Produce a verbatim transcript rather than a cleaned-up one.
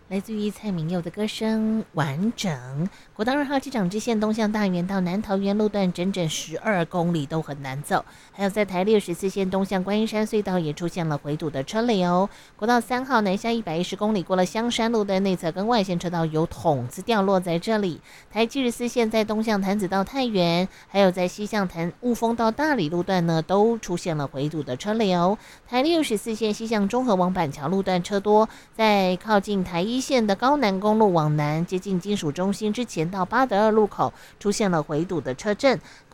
来自于蔡明佑的歌声完整。国道二号机场支线东向大园到南桃园路段整整十二公里都很难走，还有在台六十四线东向观音山隧道也出现了回堵的车流。国道三号南下一百一十公里过了香山路段内侧跟外线车道有筒子掉落在这里。台七十四线在东向潭子到太原，还有在西向潭雾峰到大理路段呢都出现了回堵的车流。台六十四线西向中和往板桥路段车多，在靠近台一线的高南公路往南接近金属中心之前到八德二路口出现了回堵的车阵。